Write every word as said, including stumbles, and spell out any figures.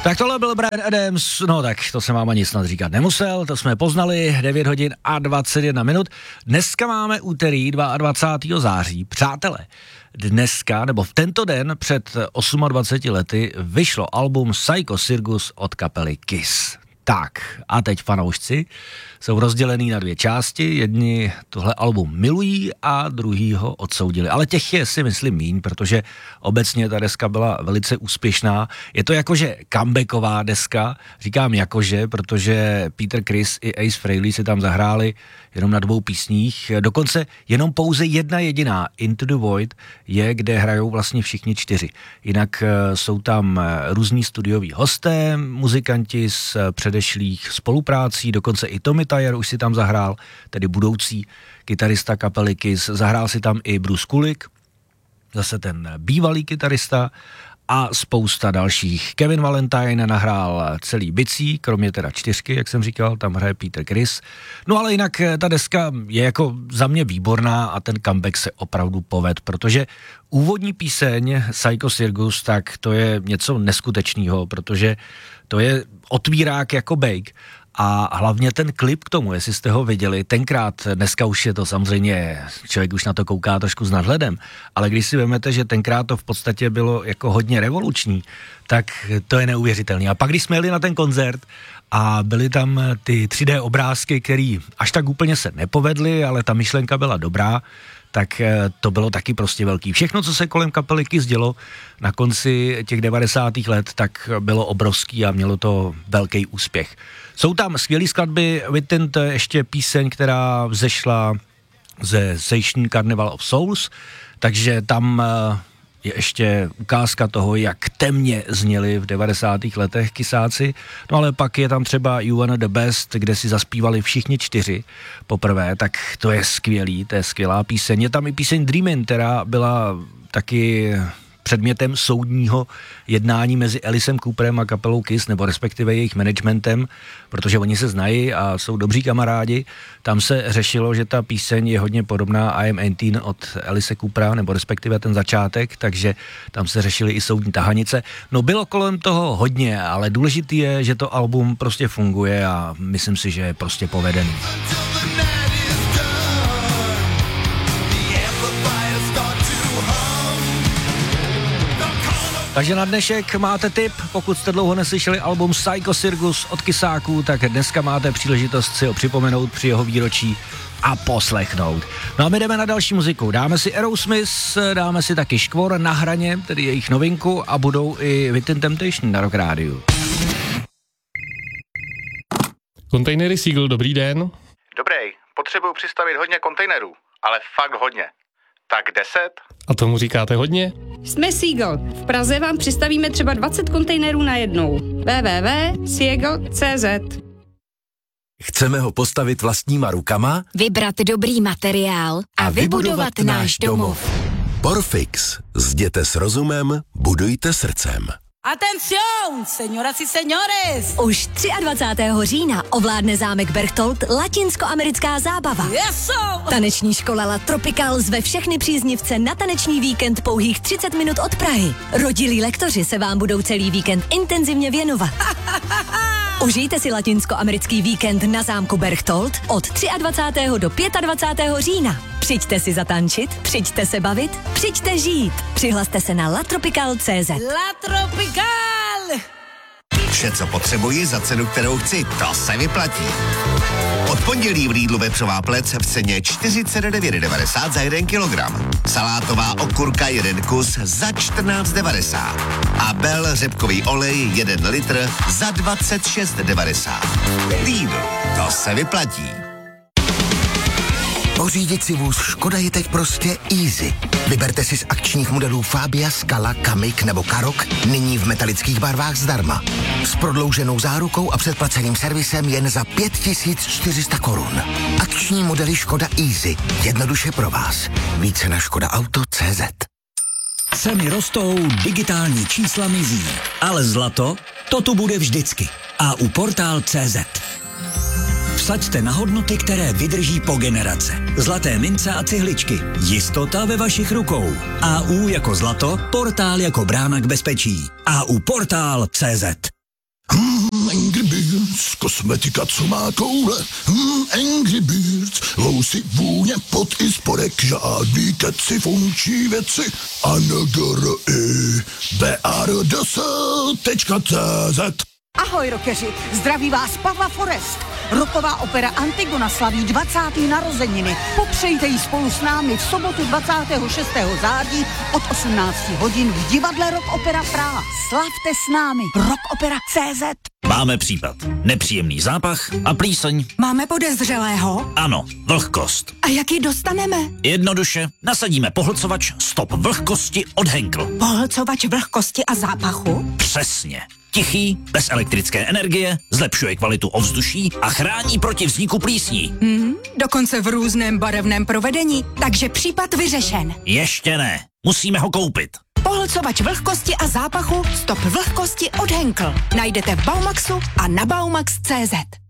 Tak tohle byl Bryan Adams, no tak to se vám ani snad říkat nemusel, to jsme poznali, devět hodin a dvacet jedna minut. Dneska máme úterý dvacátého druhého září. Přátelé, dneska, nebo v tento den před dvaceti osmi lety vyšlo album Psycho Circus od kapely Kiss. Tak, a teď fanoušci jsou rozdělený na dvě části, jedni tohle album milují a druhý ho odsoudili. Ale těch je si myslím míň, protože obecně ta deska byla velice úspěšná. Je to jakože comebacková deska, říkám jakože, protože Peter Criss i Ace Frehley si tam zahráli jenom na dvou písních. Dokonce jenom pouze jedna jediná, Into the Void, je, kde hrajou vlastně všichni čtyři. Jinak jsou tam různí studioví hosté, muzikanti z předešlých spoluprácí, dokonce i Tommy Thayer už si tam zahrál, tedy budoucí kytarista kapely Kiss. Zahrál si tam i Bruce Kulick, zase ten bývalý kytarista, a spousta dalších. Kevin Valentine nahrál celý bicí, kromě teda čtyřky, jak jsem říkal, tam hraje Peter Criss. No ale jinak ta deska je jako za mě výborná a ten comeback se opravdu poved, protože úvodní píseň Psycho Circus, tak to je něco neskutečného, protože to je otvírák jako bake. A hlavně ten klip k tomu, jestli jste ho viděli, tenkrát, dneska už je to samozřejmě, člověk už na to kouká trošku s nadhledem, ale když si vezmete, že tenkrát to v podstatě bylo jako hodně revoluční, tak to je neuvěřitelné. A pak, když jsme jeli na ten koncert a byly tam ty tři dé obrázky, které až tak úplně se nepovedly, ale ta myšlenka byla dobrá, tak to bylo taky prostě velký. Všechno, co se kolem kapely Kiss dělo na konci těch devadesátých let, tak bylo obrovský a mělo to velký úspěch. Jsou tam skvělý skladby, Within, to je ještě píseň, která vzešla ze Station Carnival of Souls, takže tam je ještě ukázka toho, jak temně zněli v devadesátých letech Kissáci. No ale pak je tam třeba You Wanna the Best, kde si zaspívali všichni čtyři poprvé, tak to je skvělý, to je skvělá píseň. Je tam i píseň Dreamin', která byla taky předmětem soudního jednání mezi Alicem Cooperem a kapelou Kiss, nebo respektive jejich managementem, protože oni se znají a jsou dobří kamarádi. Tam se řešilo, že ta píseň je hodně podobná I Am eighteen od Alice Coopera, nebo respektive ten začátek, takže tam se řešily i soudní tahanice. No bylo kolem toho hodně, ale důležitý je, že to album prostě funguje a myslím si, že je prostě povedený. Takže na dnešek máte tip, pokud jste dlouho neslyšeli album Psycho Circus od Kissáků, tak dneska máte příležitost si ho připomenout při jeho výročí a poslechnout. No a my jdeme na další muziku. Dáme si Aerosmith, dáme si taky Škvor Na hraně, tedy jejich novinku, a budou i Within Temptation na Rock Rádiu. Kontejnery Seagull, dobrý den. Dobrý, potřebuju přistavit hodně kontejnerů, ale fakt hodně. Tak deset? A tomu říkáte hodně? Jsme Seagull. V Praze vám přistavíme třeba dvacet kontejnerů na jednou. w w w tečka seagull tečka c z. Chceme ho postavit vlastníma rukama, vybrat dobrý materiál a, a vybudovat náš domov. Porfix. Zděte s rozumem, budujte srdcem. Atención, señoras y señores! Už dvacátého třetího října ovládne zámek Berchtold latinskoamerická zábava. Yes, Taneční škola La Tropical zve všechny příznivce na taneční víkend pouhých třicet minut od Prahy. Rodilí lektoři se vám budou celý víkend intenzivně věnovat. Užijte si latinskoamerický víkend na zámku Berchtold od dvacátého třetího do dvacátého pátého října. Přijďte si zatančit, přijďte se bavit, přijďte žít. Přihlaste se na latropical tečka cé zet. La Tropical! Vše, co potřebuji za cenu, kterou chci, to se vyplatí. Od pondělí v Lidlu vepřová plec v ceně čtyřicet devět devadesát za jeden kilogram. Salátová okurka jeden kus za čtrnáct devadesát. A Bell řepkový olej jeden litr za dvacet šest devadesát. Lidl, to se vyplatí. Pořídit si vůz Škoda je teď prostě easy. Vyberte si z akčních modelů Fabia, Scala, Kamiq nebo Karoq nyní v metalických barvách zdarma. S prodlouženou zárukou a předplaceným servisem jen za pět tisíc čtyři sta korun. Akční modely Škoda Easy. Jednoduše pro vás. Více na škoda auto tečka cé zet. Ceny rostou, digitální čísla mizí, ale zlato, to tu bude vždycky. A u portál tečka cé zet. Vsaďte na hodnoty, které vydrží po generace. Zlaté mince a cihličky. Jistota ve vašich rukou. á ú jako zlato, portál jako brána k bezpečí. á ú portál tečka cé zet. mám Angry Birds, kosmetika, co má koule. Hmm, Angry Birds, vousy, vůně, pot i spodek, žádný keci, funkční věci. A N G R I B A R D S tečka cé zet. Ahoj, rockeři, zdraví vás Pavla Forest. Rocková opera Antigona slaví dvacáté narozeniny. Popřejte ji spolu s námi v sobotu dvacátého šestého září od osmnácti hodin v divadle Rock Opera Praha. Slavte s námi. Rock Opera tečka cé zet. Máme případ. Nepříjemný zápach a plíseň. Máme podezřelého? Ano, vlhkost. A jak ji dostaneme? Jednoduše, nasadíme pohlcovač Stop vlhkosti od Henkel. Pohlcovač vlhkosti a zápachu? Přesně. Tichý, bez elektrické energie, zlepšuje kvalitu ovzduší a chrání proti vzniku plísní. Hmm, dokonce v různém barevném provedení, takže případ vyřešen. Ještě ne, musíme ho koupit. Pohlcovač vlhkosti a zápachu Stop vlhkosti od Henkel. Najdete v Baumaxu a na baumax tečka cé zet.